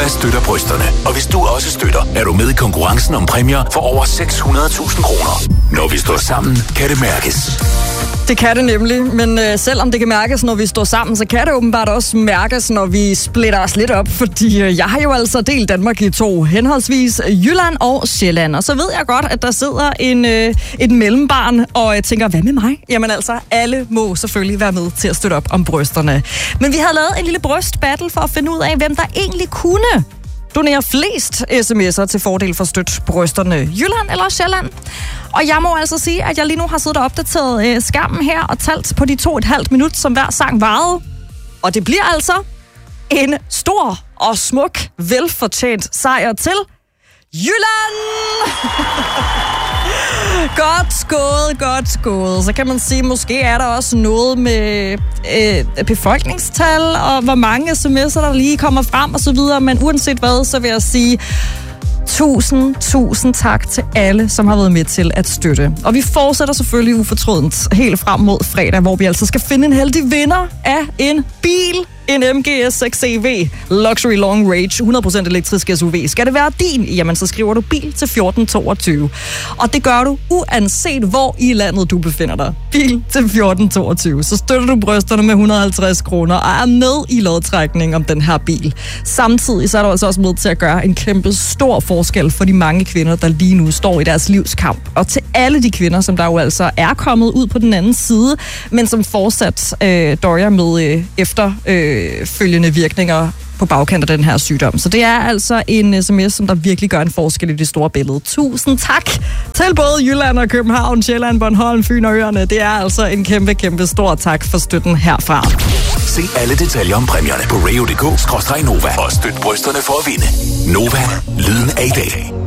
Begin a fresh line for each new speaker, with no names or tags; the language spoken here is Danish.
Nova støtter brysterne. Og hvis du også støtter, er du med i konkurrencen om præmier for over 600.000 kroner. Når vi står sammen, kan det mærkes.
Det kan det nemlig, men selvom det kan mærkes, når vi står sammen, så kan det åbenbart også mærkes, når vi splitter os lidt op, fordi jeg har jo altså delt Danmark i to, henholdsvis Jylland og Sjælland. Og så ved jeg godt, at der sidder et mellembarn og tænker, hvad med mig? Jamen altså, alle må selvfølgelig være med til at støtte op om brysterne. Men vi havde lavet en lille brystbattle for at finde ud af, hvem der egentlig kunne donere flest sms'er til fordel for støt brysterne, Jylland eller Sjælland. Og jeg må altså sige, at jeg lige nu har siddet og opdateret skærmen her og talt på de 2,5 minutter, som hver sang varede. Og det bliver altså en stor og smuk, velfortjent sejr til Jylland! Godt skåret. Så kan man sige, måske er der også noget med befolkningstal, og hvor mange sms'er, der lige kommer frem og så videre. Men uanset hvad, så vil jeg sige tusind tak til alle, som har været med til at støtte. Og vi fortsætter selvfølgelig ufortrødent helt frem mod fredag, hvor vi altså skal finde en heldig vinder af en bil. En MG S6 EV Luxury Long Range 100% elektrisk SUV. Skal det være din? Jamen, så skriver du bil til 1422. Og det gør du uanset hvor i landet du befinder dig. Bil til 1422. Så støtter du brysterne med 150 kroner og er med i lodtrækning om den her bil. Samtidig så er du altså også med til at gøre en kæmpe stor forskel for de mange kvinder, der lige nu står i deres livskamp. Og til alle de kvinder, som der jo altså er kommet ud på den anden side, men som fortsat døjer med efterfølgende virkninger på bagkant af den her sygdom. Så det er altså en sms, som der virkelig gør en forskel i det store billede. Tusind tak til både Jylland og København, Sjælland, Bornholm, Fyn og Øerne. Det er altså en kæmpe stor tak for støtten herfra.
Se alle detaljer om præmierne på radio.dk/Nova og støt brysterne for at vinde. Nova, lyden af i dag.